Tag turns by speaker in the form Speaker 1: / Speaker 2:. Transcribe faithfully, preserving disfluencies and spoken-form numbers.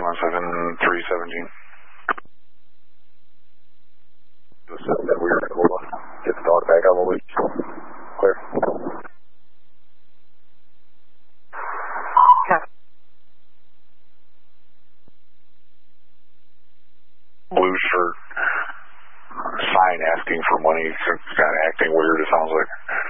Speaker 1: one seven three seventeen.
Speaker 2: This is that weird. Hold on. Get the dog back on the loop. Clear.
Speaker 1: Blue shirt sign asking for money. It's kind of acting weird, it sounds like.